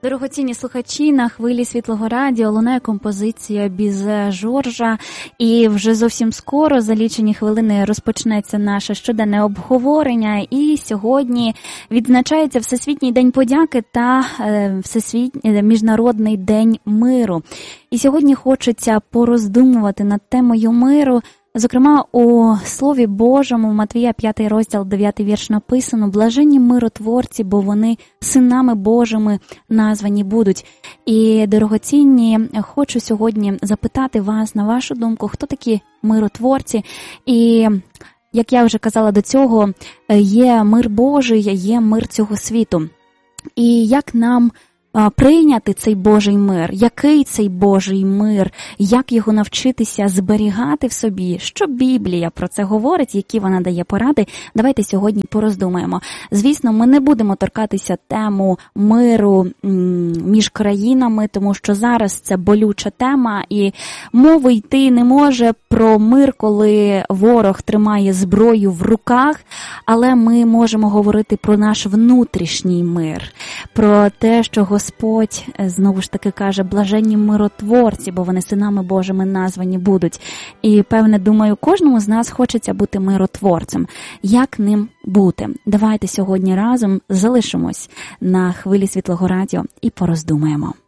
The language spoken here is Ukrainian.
Дорогоцінні слухачі, на хвилі Світлого Радіо лунає композиція Бізе Жоржа. І вже зовсім скоро, за лічені хвилини, розпочнеться наше щоденне обговорення. І сьогодні відзначається Всесвітній день подяки та Міжнародний день миру. І сьогодні хочеться пороздумувати над темою миру. Зокрема, у Слові Божому, Матвія 5 розділ, 9 вірш написано: «Блаженні миротворці, бо вони синами Божими названі будуть». І, дорогоцінні, хочу сьогодні запитати вас, на вашу думку, хто такі миротворці? І, як я вже казала до цього, є мир Божий, є мир цього світу. І як нам прийняти цей Божий мир? Який цей Божий мир? Як його навчитися зберігати в собі? Що Біблія про це говорить? Які вона дає поради? Давайте сьогодні пороздумаємо. Звісно, ми не будемо торкатися тему миру між країнами, тому що зараз це болюча тема, і мови йти не може про мир, коли ворог тримає зброю в руках, але ми можемо говорити про наш внутрішній мир, про те, що Господь, знову ж таки, каже: блаженні миротворці, бо вони синами Божими названі будуть. І, певне, думаю, кожному з нас хочеться бути миротворцем. Як ним бути? Давайте сьогодні разом залишимось на хвилі Світлого Радіо і пороздумаємо.